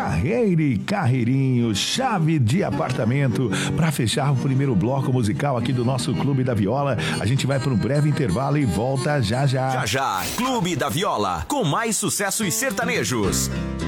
Carreira e Carreirinho, Chave de Apartamento. Para fechar o primeiro bloco musical aqui do nosso Clube da Viola, a gente vai para um breve intervalo e volta já já. Já já, Clube da Viola, com mais sucessos sertanejos.